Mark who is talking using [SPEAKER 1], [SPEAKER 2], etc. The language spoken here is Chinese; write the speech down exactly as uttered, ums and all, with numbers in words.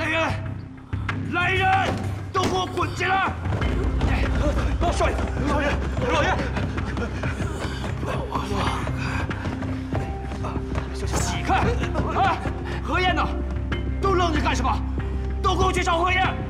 [SPEAKER 1] 人，来人，都给我滚进来！少爷，少爷，老爷，把我放开！起开！啊，何燕呢？都愣着干什么？都给我去找何燕！